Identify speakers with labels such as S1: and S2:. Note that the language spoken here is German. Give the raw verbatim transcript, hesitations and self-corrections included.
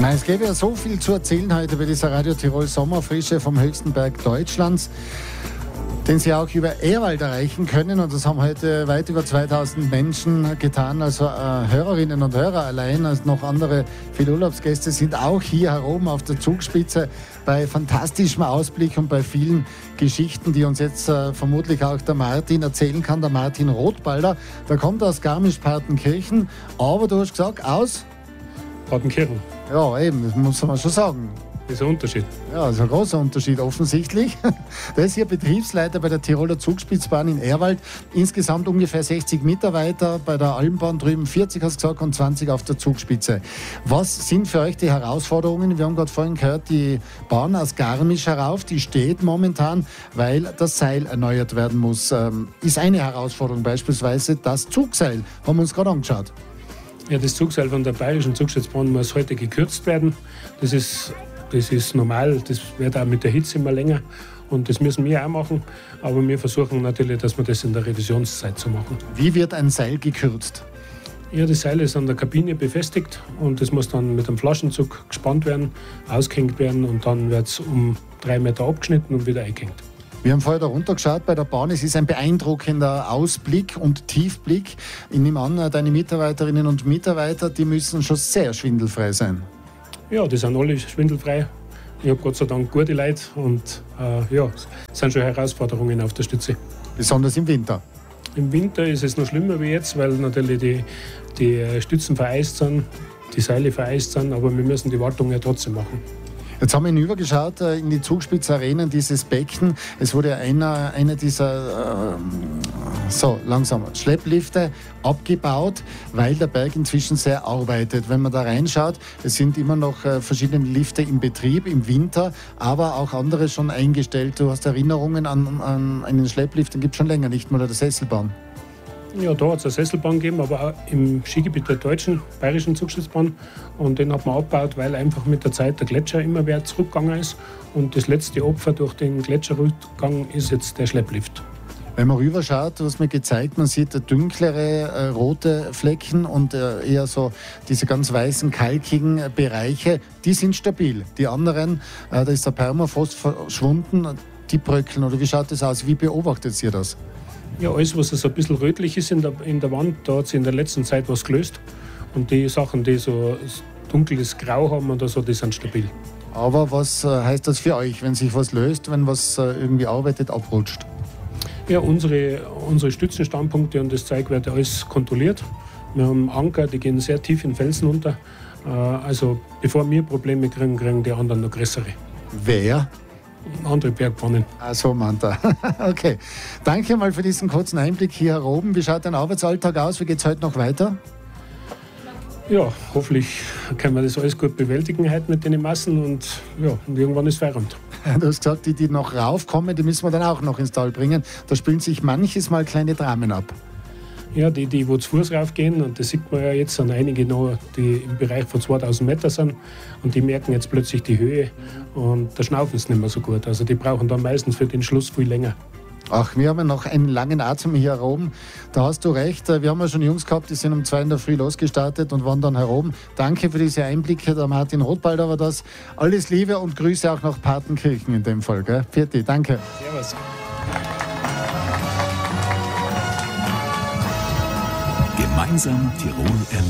S1: Nein, es gäbe ja so viel zu erzählen heute bei dieser Radio Tirol Sommerfrische vom höchsten Berg Deutschlands, den Sie auch über Ehrwald erreichen können. Und das haben heute weit über zweitausend Menschen getan, also äh, Hörerinnen und Hörer allein. Also noch andere viele Urlaubsgäste sind auch hier heroben auf der Zugspitze bei fantastischem Ausblick und bei vielen Geschichten, die uns jetzt äh, vermutlich auch der Martin erzählen kann, der Martin Rothbalder. Der kommt aus Garmisch-Partenkirchen, aber du hast gesagt, aus?
S2: Partenkirchen.
S1: Ja, eben, das muss man schon sagen.
S2: Das ist ein Unterschied.
S1: Ja, das ist ein großer Unterschied offensichtlich. Der ist hier Betriebsleiter bei der Tiroler Zugspitzbahn in Ehrwald. Insgesamt ungefähr sechzig Mitarbeiter, bei der Almbahn drüben vierzig, hast du gesagt, und zwanzig auf der Zugspitze. Was sind für euch die Herausforderungen? Wir haben gerade vorhin gehört, die Bahn aus Garmisch herauf, die steht momentan, weil das Seil erneuert werden muss. Ähm, ist eine Herausforderung beispielsweise das Zugseil, haben wir uns gerade angeschaut.
S2: Ja, das Zugseil von der Bayerischen Zugspitzbahn muss heute gekürzt werden. Das ist, das ist normal, das wird auch mit der Hitze immer länger und das müssen wir auch machen. Aber wir versuchen natürlich, dass wir das in der Revisionszeit so machen.
S1: Wie wird ein Seil gekürzt?
S2: Ja, das Seil ist an der Kabine befestigt und das muss dann mit einem Flaschenzug gespannt werden, ausgehängt werden und dann wird es um drei Meter abgeschnitten und wieder eingehängt.
S1: Wir haben vorher da runtergeschaut bei der Bahn. Es ist ein beeindruckender Ausblick und Tiefblick. Ich nehme an, deine Mitarbeiterinnen und Mitarbeiter, die müssen schon sehr schwindelfrei sein.
S2: Ja, die sind alle schwindelfrei. Ich habe Gott sei Dank gute Leute und äh, ja, es sind schon Herausforderungen auf der Stütze.
S1: Besonders im Winter.
S2: Im Winter ist es noch schlimmer wie jetzt, weil natürlich die, die Stützen vereist sind, die Seile vereist sind, aber wir müssen die Wartung ja trotzdem machen.
S1: Jetzt haben wir hinübergeschaut äh, in die Zugspitzarenen, dieses Becken. Es wurde einer, einer dieser äh, so langsam Schlepplifte abgebaut, weil der Berg inzwischen sehr arbeitet. Wenn man da reinschaut, es sind immer noch äh, verschiedene Lifte im Betrieb im Winter, aber auch andere schon eingestellt. Du hast Erinnerungen an, an einen Schlepplift, den gibt es schon länger nicht mehr, oder der Sesselbahn.
S2: Ja, da hat es eine Sesselbahn gegeben, aber auch im Skigebiet der deutschen, bayerischen Zugspitzbahn. Und den hat man abgebaut, weil einfach mit der Zeit der Gletscher immer mehr zurückgegangen ist. Und das letzte Opfer durch den Gletscherrückgang ist jetzt der Schlepplift.
S1: Wenn man rüberschaut, du hast mir gezeigt, man sieht dunklere äh, rote Flecken und äh, eher so diese ganz weißen, kalkigen äh, Bereiche. Die sind stabil. Die anderen, äh, da ist der Permafrost verschwunden, die bröckeln. Oder wie schaut das aus? Wie beobachtet ihr das?
S2: Ja, alles, was so ein bisschen rötlich ist in der, in der Wand, da hat sich in der letzten Zeit was gelöst. Und die Sachen, die so dunkles Grau haben oder so, die sind stabil.
S1: Aber was äh, heißt das für euch, wenn sich was löst, wenn was äh, irgendwie arbeitet, abrutscht?
S2: Ja, unsere, unsere Stützenstandpunkte und das Zeug wird alles kontrolliert. Wir haben Anker, die gehen sehr tief in den Felsen runter. Äh, also bevor wir Probleme kriegen, kriegen die anderen noch größere.
S1: Wer?
S2: Andere Bergpfannen.
S1: Ach so, meint er. Okay. Danke mal für diesen kurzen Einblick hier oben. Wie schaut dein Arbeitsalltag aus? Wie geht es heute noch weiter?
S2: Ja, hoffentlich können wir das alles gut bewältigen heute mit den Massen und ja, und irgendwann ist Feierabend.
S1: Du hast gesagt, die, die noch raufkommen, die müssen wir dann auch noch ins Tal bringen. Da spielen sich manches Mal kleine Dramen ab.
S2: Ja, die, die wo zu Fuß raufgehen, und das sieht man ja jetzt, sind einige noch, die im Bereich von zweitausend Meter sind und die merken jetzt plötzlich die Höhe und da schnaufen es nicht mehr so gut. Also die brauchen dann meistens für den Schluss viel länger.
S1: Ach, wir haben ja noch einen langen Atem hier oben. Da hast du recht. Wir haben ja schon Jungs gehabt, die sind um zwei in der Früh losgestartet und waren dann heroben. Danke für diese Einblicke. Der Martin Rothbalder war das. Alles Liebe und Grüße auch nach Partenkirchen in dem Fall. Gell? Pfiat, danke.
S2: Servus.
S3: Gemeinsam Tirol erleben.